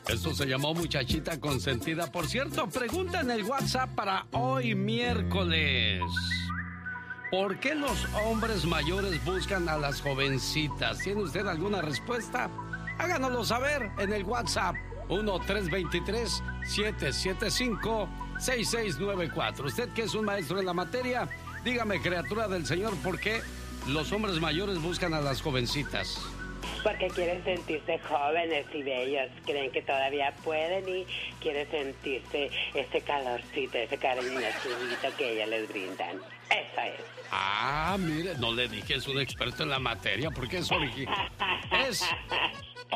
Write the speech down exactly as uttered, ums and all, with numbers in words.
Esto se llamó Muchachita Consentida. Por cierto, pregunta en el WhatsApp para hoy miércoles. ¿Por qué los hombres mayores buscan a las jovencitas? ¿Tiene usted alguna respuesta? Háganoslo saber en el WhatsApp uno tres dos tres, siete siete cinco, seis seis nueve cuatro. Usted que es un maestro en la materia, dígame, criatura del Señor, ¿por qué los hombres mayores buscan a las jovencitas? Porque quieren sentirse jóvenes y bellos, creen que todavía pueden y quieren sentirse ese calorcito, ese cariño que ellas les brindan. Eso es. Ah, mire, no le dije, es un experto en la materia, porque es original. Es